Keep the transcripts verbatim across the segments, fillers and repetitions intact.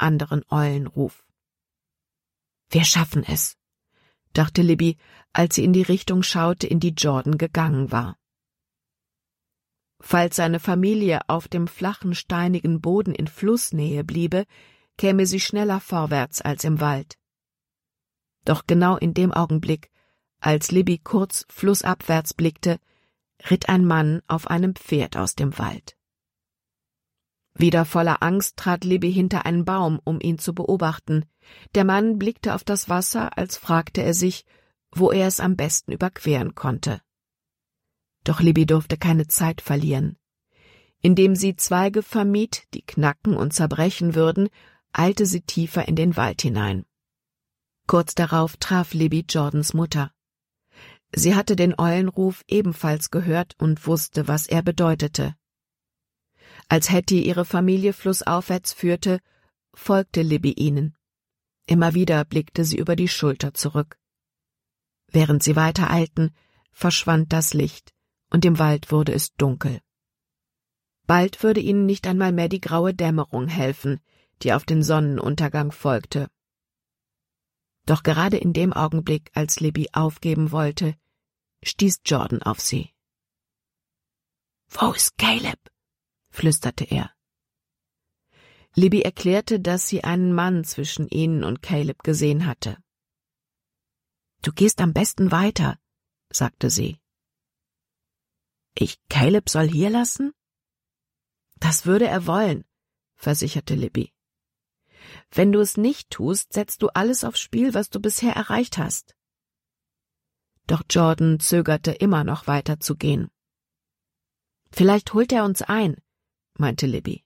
anderen Eulenruf. »Wir schaffen es«, dachte Libby, als sie in die Richtung schaute, in die Jordan gegangen war. Falls seine Familie auf dem flachen, steinigen Boden in Flussnähe bliebe, käme sie schneller vorwärts als im Wald. Doch genau in dem Augenblick, als Libby kurz flussabwärts blickte, ritt ein Mann auf einem Pferd aus dem Wald. Wieder voller Angst trat Libby hinter einen Baum, um ihn zu beobachten. Der Mann blickte auf das Wasser, als fragte er sich, wo er es am besten überqueren konnte. Doch Libby durfte keine Zeit verlieren. Indem sie Zweige vermied, die knacken und zerbrechen würden, eilte sie tiefer in den Wald hinein. Kurz darauf traf Libby Jordans Mutter. Sie hatte den Eulenruf ebenfalls gehört und wusste, was er bedeutete. Als Hattie ihre Familie flussaufwärts führte, folgte Libby ihnen. Immer wieder blickte sie über die Schulter zurück. Während sie weiter eilten, verschwand das Licht, und im Wald wurde es dunkel. Bald würde ihnen nicht einmal mehr die graue Dämmerung helfen, die auf den Sonnenuntergang folgte. Doch gerade in dem Augenblick, als Libby aufgeben wollte, stieß Jordan auf sie. »Wo ist Caleb?« flüsterte er. Libby erklärte, dass sie einen Mann zwischen ihnen und Caleb gesehen hatte. »Du gehst am besten weiter«, sagte sie. »Ich Caleb soll hier lassen?« »Das würde er wollen«, versicherte Libby. »Wenn du es nicht tust, setzt du alles aufs Spiel, was du bisher erreicht hast.« Doch Jordan zögerte immer noch weiter zu gehen. »Vielleicht holt er uns ein«, meinte Libby.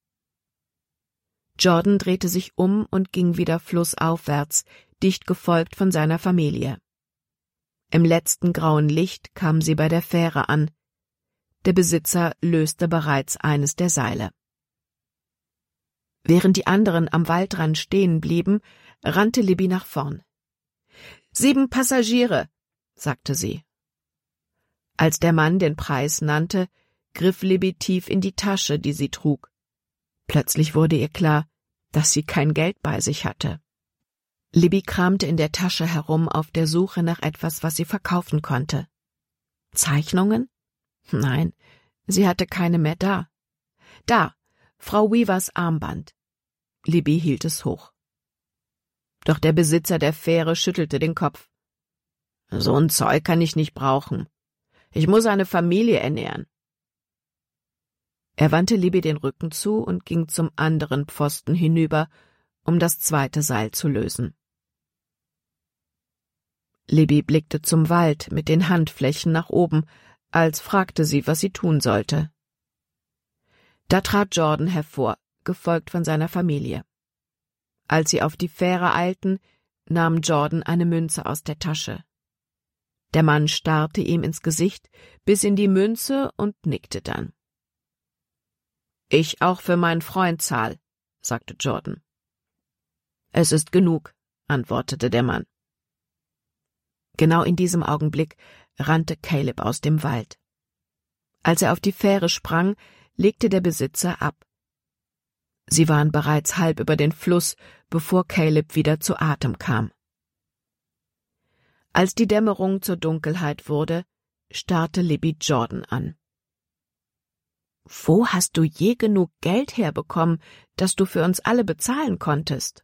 Jordan drehte sich um und ging wieder flussaufwärts, dicht gefolgt von seiner Familie. Im letzten grauen Licht kam sie bei der Fähre an. Der Besitzer löste bereits eines der Seile. Während die anderen am Waldrand stehen blieben, rannte Libby nach vorn. »Sieben Passagiere«, sagte sie. Als der Mann den Preis nannte, griff Libby tief in die Tasche, die sie trug. Plötzlich wurde ihr klar, dass sie kein Geld bei sich hatte. Libby kramte in der Tasche herum auf der Suche nach etwas, was sie verkaufen konnte. Zeichnungen? Nein, sie hatte keine mehr da. Da, Frau Weavers Armband. Libby hielt es hoch. Doch der Besitzer der Fähre schüttelte den Kopf. »So ein Zeug kann ich nicht brauchen. Ich muss eine Familie ernähren.« Er wandte Libby den Rücken zu und ging zum anderen Pfosten hinüber, um das zweite Seil zu lösen. Libby blickte zum Wald mit den Handflächen nach oben, als fragte sie, was sie tun sollte. Da trat Jordan hervor, gefolgt von seiner Familie. Als sie auf die Fähre eilten, nahm Jordan eine Münze aus der Tasche. Der Mann starrte ihm ins Gesicht, biss in die Münze und nickte dann. »Ich auch für meinen Freund zahl«, sagte Jordan. »Es ist genug«, antwortete der Mann. Genau in diesem Augenblick rannte Caleb aus dem Wald. Als er auf die Fähre sprang, legte der Besitzer ab. Sie waren bereits halb über den Fluss, bevor Caleb wieder zu Atem kam. Als die Dämmerung zur Dunkelheit wurde, starrte Libby Jordan an. »Wo hast du je genug Geld herbekommen, das du für uns alle bezahlen konntest?«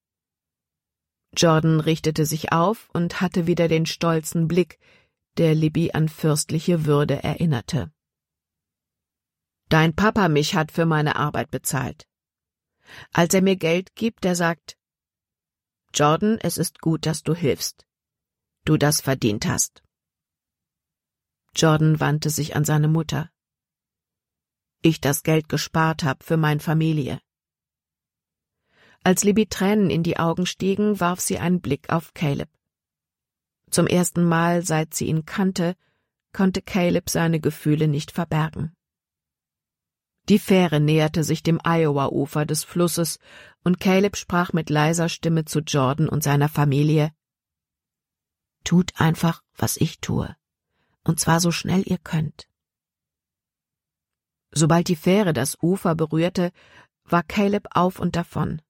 Jordan richtete sich auf und hatte wieder den stolzen Blick, der Libby an fürstliche Würde erinnerte. »Dein Papa mich hat für meine Arbeit bezahlt. Als er mir Geld gibt, der sagt, »Jordan, es ist gut, dass du hilfst. Du das verdient hast.« Jordan wandte sich an seine Mutter. »Ich das Geld gespart habe für meine Familie.« Als Libby Tränen in die Augen stiegen, warf sie einen Blick auf Caleb. Zum ersten Mal, seit sie ihn kannte, konnte Caleb seine Gefühle nicht verbergen. Die Fähre näherte sich dem Iowa-Ufer des Flusses, und Caleb sprach mit leiser Stimme zu Jordan und seiner Familie: »Tut einfach, was ich tue, und zwar so schnell ihr könnt.« Sobald die Fähre das Ufer berührte, war Caleb auf und davon.